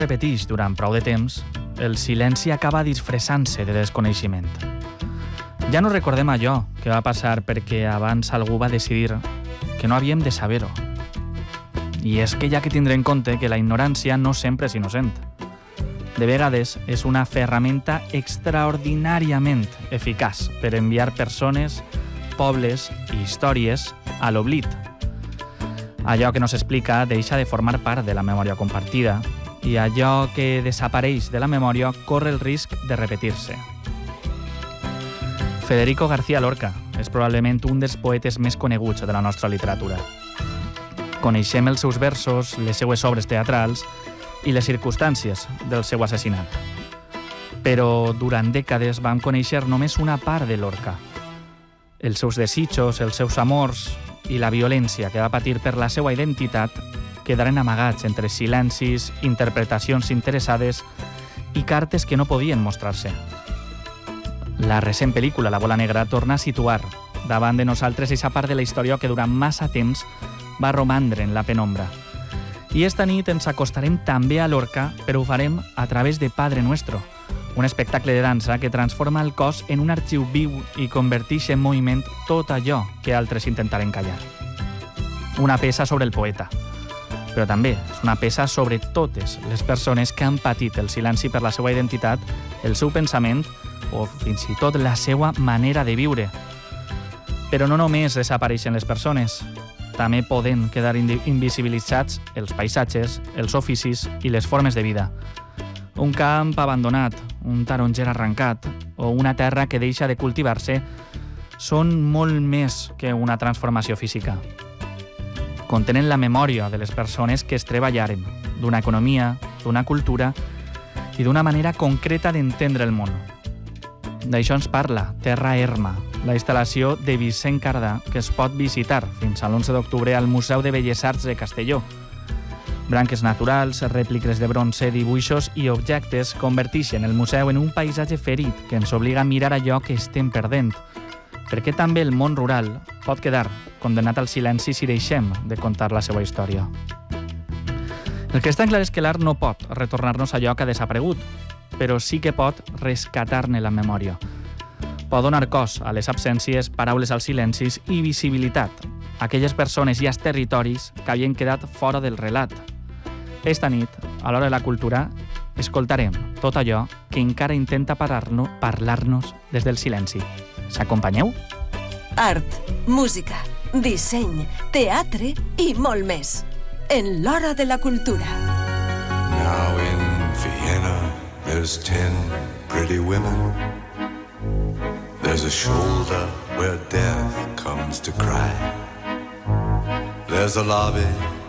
repeteix durant prou de temps, el silenci acaba disfressant-se de desconeixement. Ja no recordem allò que va passar perquè abans algú va decidir que no havíem de saber-ho. I és que hi ha que tindre en compte que la ignorància no sempre és innocent. De vegades és una ferramenta extraordinàriament eficaç per enviar persones, pobles i històries a l'oblit. Allò que no s'explica deixa de formar part de la memòria compartida i allò que desapareix de la memòria corre el risc de repetir-se. Federico García Lorca és probablement un dels poetes més coneguts de la nostra literatura. Coneixem els seus versos, les seues obres teatrals i les circumstàncies del seu assassinat. Però durant dècades vam conèixer només una part de Lorca. Els seus desitjos, els seus amors i la violència que va patir per la seva identitat quedaren amagats entre silencis, interpretacions interessades i cartes que no podien mostrar-se. La recent pel·lícula La bola negra torna a situar davant de nosaltres aquesta part de la història que durant massa temps va romandre en la penombra. I esta nit ens acostarem també a Lorca, però ho farem a través de Padre Nuestro, un espectacle de dansa que transforma el cos en un arxiu viu i converteix en moviment tot allò que altres intentaren callar. Una peça sobre el poeta, però també és una peça sobre totes les persones que han patit el silenci per la seva identitat, el seu pensament o fins i tot la seva manera de viure. Però no només desapareixen les persones, també poden quedar invisibilitzats els paisatges, els oficis i les formes de vida. Un camp abandonat, un taronger arrencat o una terra que deixa de cultivar-se són molt més que una transformació física. Contenen la memòria de les persones que es treballaren, d'una economia, d'una cultura i d'una manera concreta d'entendre el món. D'això ens parla Terra Erma, la instal·lació de Vicent Cardà, que es pot visitar fins a l'11 d'octubre al Museu de Belles Arts de Castelló. Branques naturals, rèpliques de bronze, dibuixos i objectes converteixen el museu en un paisatge ferit que ens obliga a mirar allò que estem perdent, perquè també el món rural pot quedar condemnat al silenci si deixem de contar la seva història. El que està clar és que l'art no pot retornar-nos allò que ha desaparegut, però sí que pot rescatar-ne la memòria. Pot donar cos a les absències, paraules als silencis i visibilitat a aquelles persones i als territoris que havien quedat fora del relat. Esta nit, a l'hora de la cultura, escoltarem tot allò que encara intenta parlar-nos des del silenci. S'acompanyeu? Art, música, disseny, teatre i molt més. En l'hora de la cultura. Now in Vienna there's 10 pretty women. There's a shoulder where death comes to cry. There's a lobby